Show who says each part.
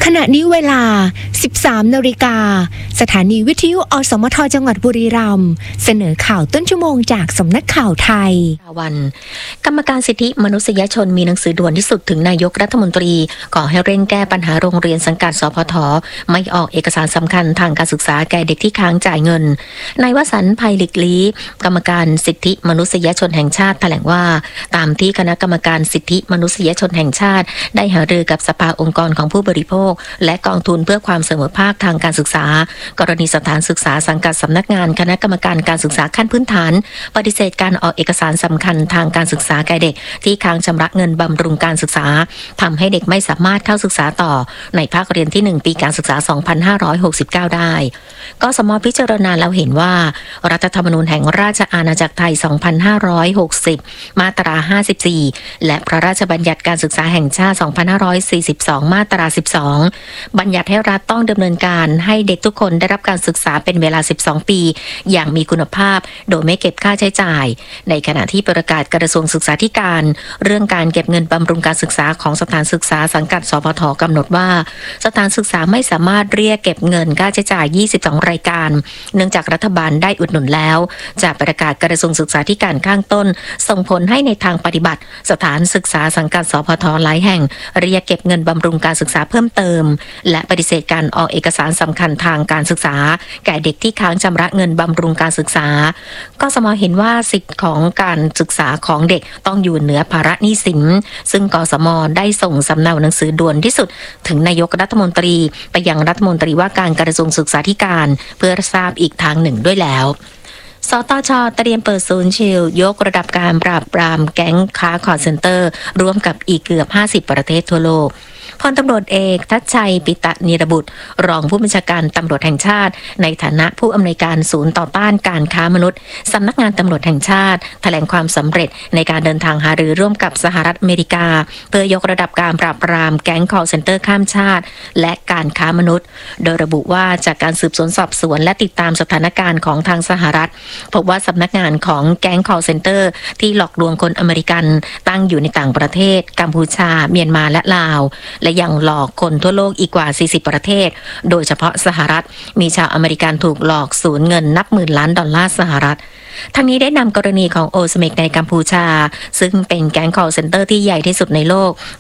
Speaker 1: ขณะนี้เวลา 13 นาฬิกาสถานีวิทยุอสมทจังหวัดบุรีรัมย์เสนอข่าวต้นชั่วโมงจากสำนักข่าวไทย
Speaker 2: วันกรรมการสิทธิมนุษยชนมีหนังสือด่วนที่สุดถึงนายกรัฐมนตรีขอให้เร่งแก้ปัญหาโรงเรียนสังกัดสพทไม่ออกเอกสารสำคัญทางการศึกษาแก่เด็กที่ค้างจ่ายเงินนายวสันต์ไพลิกลี้กรรมการสิทธิมนุษยชนแห่งชาติแถลงว่าตามที่คณะกรรมการสิทธิมนุษยชนแห่งชาติได้หารือกับสภาองค์กรของผู้บริโภคและกองทุนเพื่อความเสมอภาคทางการศึกษากรณีสถานศึกษาสังกัดสำนักงานคณะกรรมการการศึกษาขั้นพื้นฐานปฏิเสธการออกเอกสารสำคัญทางการศึกษาแก่เด็กที่ค้างชำระเงินบำรุงการศึกษาทำให้เด็กไม่สามารถเข้าศึกษาต่อในภาคเรียนที่1ปีการศึกษา2569ได้กสม.พิจารณาแล้วเห็นว่ารัฐธรรมนูญแห่งราชอาณาจักรไทย2560มาตรา54และพระราชบัญญัติการศึกษาแห่งชาติ2542มาตรา12บัญญัติให้รัฐต้องดำเนินการให้เด็กทุกคนได้รับการศึกษาเป็นเวลา12ปีอย่างมีคุณภาพโดยไม่เก็บค่าใช้จ่ายในขณะที่ประกาศกระทรวงศึกษาธิการเรื่องการเก็บเงินบำรุงการศึกษาของสถานศึกษาสังกัดสพทกำหนดว่าสถานศึกษาไม่สามารถเรียกเก็บเงินค่าใช้จ่าย22รายการเนื่องจากรัฐบาลได้อุดหนุนแล้วจากประกาศกระทรวงศึกษาธิการข้างต้นส่งผลให้ในทางปฏิบัติสถานศึกษาสังกัดสพทหลายแห่งเรียกเก็บเงินบำรุงการศึกษาเพิ่มเติมและปฏิเสธการออกเอกสารสำคัญทางการศึกษาแก่เด็กที่ค้างชำระเงินบำรุงการศึกษากสม.เห็นว่าสิทธิของการศึกษาของเด็กต้องอยู่เหนือภาระหนี้สินซึ่งกสม.ได้ส่งสำเนาหนังสือด่วนที่สุดถึงนายกรัฐมนตรีไปยังรัฐมนตรีว่าการกระทรวงศึกษาธิการเพื่อทราบอีกทางหนึ่งด้วยแล้วสตช.เตรียมเปิดศูนย์ชิลยกระดับการปราบปรามแก๊งค้าคอลเซ็นเตอร์ร่วมกับอีกเกือบ50ประเทศทั่วโลกพลตำรวจเอกทัชชัยปิตะนิรบุตรรองผู้บัญชาการตำรวจแห่งชาติในฐานะผู้อำนวยการศูนย์ต่อต้านการค้ามนุษย์สำนักงานตำรวจแห่งชาติแถลงความสำเร็จในการเดินทางหารือร่วมกับสหรัฐอเมริกาเพื่อยกระดับการปราบปรามแก๊งคอลเซ็นเตอร์ข้ามชาติและการค้ามนุษย์โดยระบุว่าจากการสืบสวนสอบสวนและติดตามสถานการณ์ของทางสหรัฐพบว่าสำนักงานของแก๊งคอลเซ็นเตอร์ที่หลอกลวงคนอเมริกันตั้งอยู่ในต่างประเทศกัมพูชาเมียนมาและลาวและยังหลอกคนทั่วโลกอีกกว่า40ประเทศโดยเฉพาะสหรัฐมีชาวอเมริกันถูกหลอกสูญเงินนับหมื่นล้านดอลลาร์สหรัฐทั้งนี้ได้นำกรณีของโอสเมกในกัมพูชาซึ่งเป็นแก๊งคอลเซ็นเตอร์ที่ใหญ่ที่สุดในโลก